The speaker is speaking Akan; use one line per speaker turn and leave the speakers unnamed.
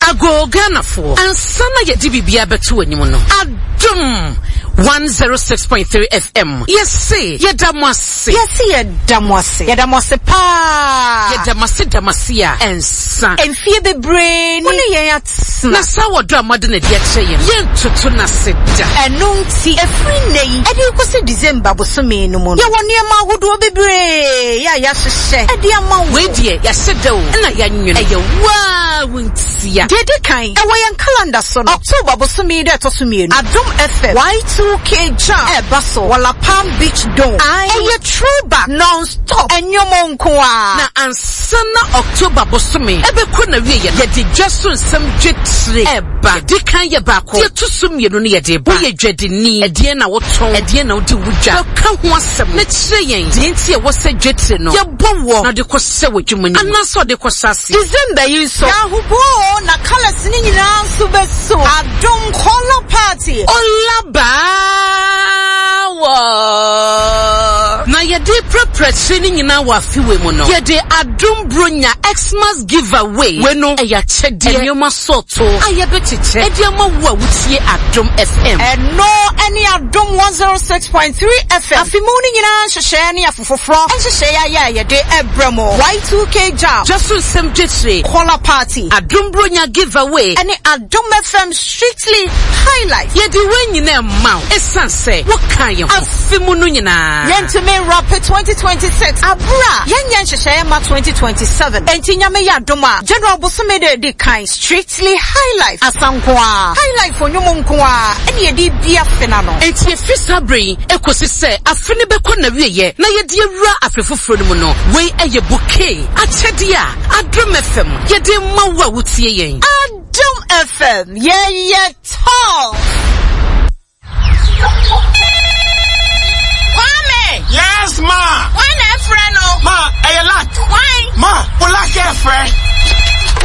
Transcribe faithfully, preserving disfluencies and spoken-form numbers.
Ago Ghana for and sana ye D B B abetu animo Adum one oh six point three F M. Yes, see, ye damwase.
Yes, see, ye damwase. Ye damwase pa.
Ye damase damasia and san.
And fear the brain. When ye at
na sawo drama de na de che ye. Ye ntutu na seda.
Enunti e free nei. E de kwose December bosome no mo. Ye woni ma hodo bebre. Ya ya hye. E de ama wo.
We de ya seda o. Na ya nwene. E ye wa wuntia.
De de kan. E wo yan calendar so no. October bosome de to so mienu. Adom F M. Y two K jam. E baso. Wala Palm Beach Dome. E ye throwback non-stop. Enyomo nkoa.
Na ansana October bosome. E be ko na wie ye. Ye de dwaso nsem dwetre. Eba. Di kan ye ba ko. Ye to so mienu ne ye de ba. Ye dwede ni. E de na woton. E de na wodi wudwa. Ka ho asem. Na kire yen. De nti ye wo se dwetre no. Ye bowo. Na de ko se wodwumani. Anaso de ko sase.
December yi so. Ya hubo na colors ni nyina so beso. Adom color party.
Olaba. Na ye de preparation nyina wa fiwe mu no. Ye de Adom Bronya Xmas giveaway. We no e ya chede. Enyoma soto. Aye betiche. E de ma wo wutie Adom F M.
And no any Adom one oh six point three F M. Afimuni nyina hwehwe ne afofofro. Enhwehwe ya ya ye de ebramo. Y two K jam.
Just some jetre.
Color party.
Adom Bronya giveaway.
Any Adom F M strictly highlight.
Ye de we nyina ma. Esan say what kan ye ho. Afimunu nyina.
Yentime rap twenty twenty-six. Abra. Yen yen hwehwe ma twenty twenty-seven. Enti nyame ya doma. General Bosome de de kind strictly highlight. Asankwa. Highlight for nyomo nkwa. Eni ye di bia fena no.
Enti e fisa brain ekosi se afene be ko na wieye. Na ye de wura afefoforo no mu no. We eye bouquet. Achede a Adom F M. Ye de ma wa wutie yen.
Adom F M. Ye ye